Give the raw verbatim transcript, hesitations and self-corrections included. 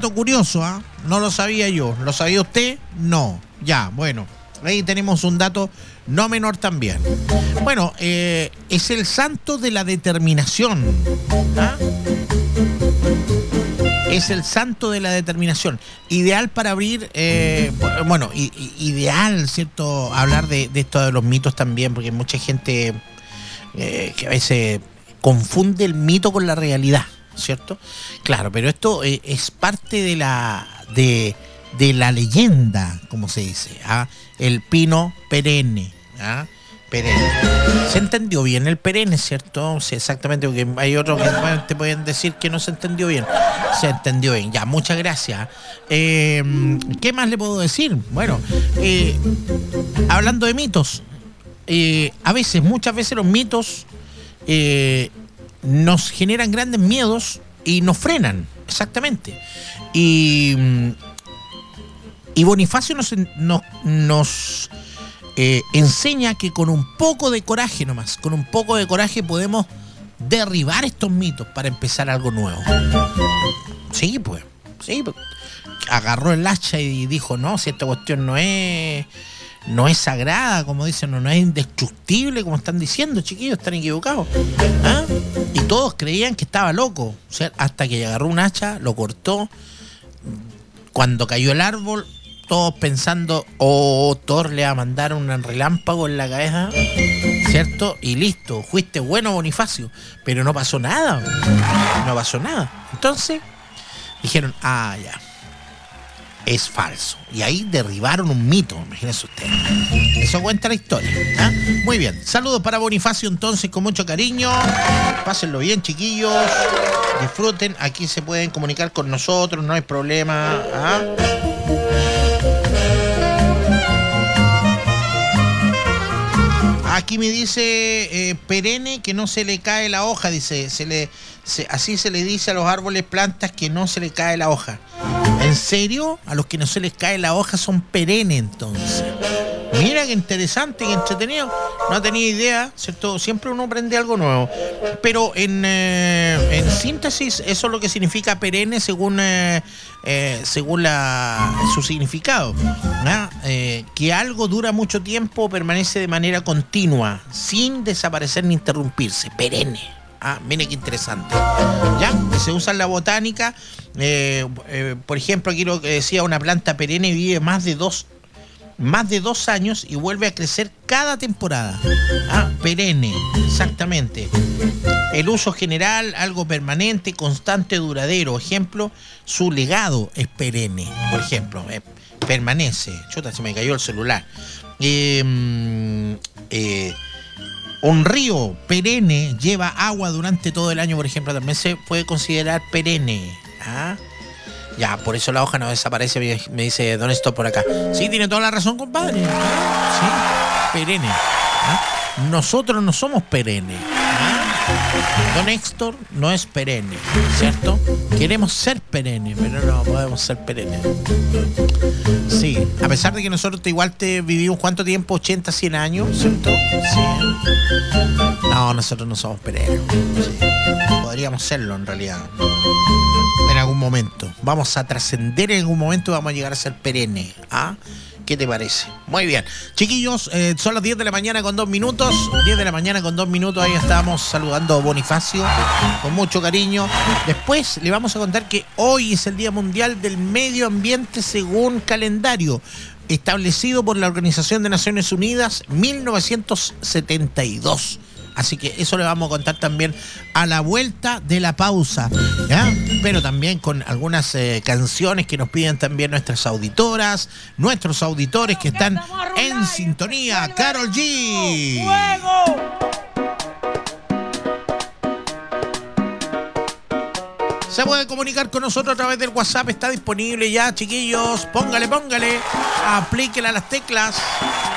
dato curioso, ¿ah? ¿eh? No lo sabía yo. ¿Lo sabía usted? No. Ya, bueno. Ahí tenemos un dato no menor también. Bueno, eh, es el santo de la determinación. ¿Ah? Es el santo de la determinación. Ideal para abrir, eh, bueno, i- i- ideal, ¿cierto? Hablar de, de esto de los mitos también, porque mucha gente eh, que a veces confunde el mito con la realidad, ¿cierto? Claro, pero esto eh, es parte de la de, de la leyenda, como se dice, ¿ah? El pino perenne, ¿ah? Perenne. Se entendió bien el perenne, ¿cierto? Sí, exactamente, porque hay otros que te pueden decir que no se entendió bien. Se entendió bien, ya, muchas gracias. Eh, ¿Qué más le puedo decir? Bueno, eh, hablando de mitos, eh, a veces, muchas veces los mitos eh, nos generan grandes miedos y nos frenan, exactamente. Y, y Bonifacio nos, nos, nos eh, enseña que con un poco de coraje nomás, con un poco de coraje podemos derribar estos mitos para empezar algo nuevo. Sí, pues, sí, pues. Agarró el hacha y dijo, no, si esta cuestión no es... no es sagrada, como dicen, no, no es indestructible, como están diciendo, chiquillos, están equivocados. ¿Ah? Y todos creían que estaba loco, o sea, hasta que agarró un hacha, lo cortó. Cuando cayó el árbol, todos pensando, oh, Thor le va a mandar un relámpago en la cabeza, ¿cierto? Y listo, fuiste bueno, Bonifacio, pero no pasó nada, no pasó nada. Entonces, dijeron, ah, ya, es falso. Y ahí derribaron un mito, imagínense ustedes. Eso cuenta la historia, ¿ah? Muy bien, saludos para Bonifacio entonces, con mucho cariño. Pásenlo bien, chiquillos. Disfruten, aquí se pueden comunicar con nosotros, no hay problema, ¿ah? Aquí me dice eh, perenne que no se le cae la hoja, dice, se le, se, así se le dice a los árboles, plantas, que no se le cae la hoja. ¿En serio? A los que no se les cae la hoja son perennes, entonces. Mira qué interesante, qué entretenido. No tenía idea, ¿cierto? Siempre uno aprende algo nuevo. Pero en, eh, en síntesis, eso es lo que significa perenne según, eh, eh, según la, su significado. ¿Ah? Eh, que algo dura mucho tiempo, permanece de manera continua, sin desaparecer ni interrumpirse. Perenne. Ah, mire qué interesante. ¿Ya? Que se usa en la botánica. Eh, eh, por ejemplo, aquí lo que decía, una planta perenne vive más de dos más de dos años y vuelve a crecer cada temporada. Ah, perenne, exactamente. El uso general, algo permanente, constante, duradero. Ejemplo, su legado es perenne, por ejemplo, eh, permanece. Chuta, se me cayó el celular. Eh, eh, un río perenne lleva agua durante todo el año, por ejemplo, también se puede considerar perenne. ¿Ah? Ya, por eso la hoja no desaparece, me dice Don Stop por acá. Sí, tiene toda la razón, compadre. ¿Ah? Sí, perenne. ¿Ah? Nosotros no somos perennes. ¿Ah? Don Héctor no es perenne, ¿cierto? Queremos ser perennes, pero no podemos ser perennes. Sí, a pesar de que nosotros igual te vivimos ¿cuánto tiempo? ochenta, cien años, ¿cierto? Sí. No, nosotros no somos perennes. Sí. Podríamos serlo en realidad. En algún momento. Vamos a trascender en algún momento y vamos a llegar a ser perenne. ¿Ah? ¿Qué te parece? Muy bien. Chiquillos, eh, son las diez de la mañana con dos minutos. diez de la mañana con dos minutos. Ahí estamos saludando a Bonifacio con mucho cariño. Después le vamos a contar que hoy es el Día Mundial del Medio Ambiente según calendario establecido por la Organización de Naciones Unidas mil novecientos setenta y dos. Así que eso le vamos a contar también a la vuelta de la pausa, ¿ya? Pero también con algunas eh, canciones que nos piden también nuestras auditoras, nuestros auditores que están en sintonía. Karol G. ¡Fuego! Se puede comunicar con nosotros a través del WhatsApp, está disponible ya, chiquillos. Póngale, póngale, aplíquele a las teclas.